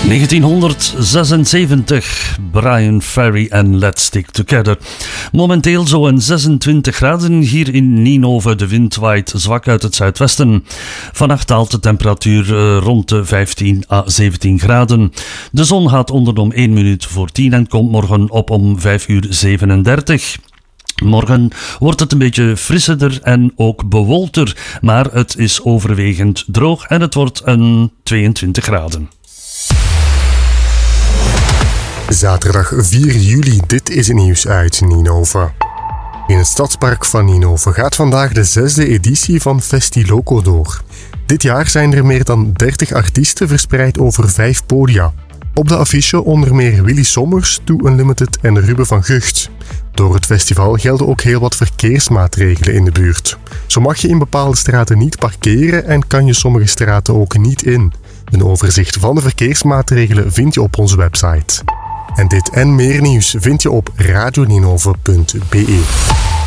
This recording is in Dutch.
1976, Brian Ferry en Let's Stick Together. Momenteel zo'n 26 graden hier in Ninove. De wind waait zwak uit het zuidwesten. Vannacht daalt de temperatuur rond de 15 à 17 graden. De zon gaat onder om 1 minuut voor 10 en komt morgen op om 5:37. Morgen wordt het een beetje frisser en ook bewolkter, maar het is overwegend droog en het wordt een 22 graden. Zaterdag 4 juli, dit is het nieuws uit Ninove. In het stadspark van Ninove gaat vandaag de 6e editie van Festiloco door. Dit jaar zijn er meer dan 30 artiesten verspreid over 5 podia. Op de affiche onder meer Willy Sommers, Too Unlimited en Ruben van Gucht. Door het festival gelden ook heel wat verkeersmaatregelen in de buurt. Zo mag je in bepaalde straten niet parkeren en kan je sommige straten ook niet in. Een overzicht van de verkeersmaatregelen vind je op onze website. En dit en meer nieuws vind je op radioninove.be.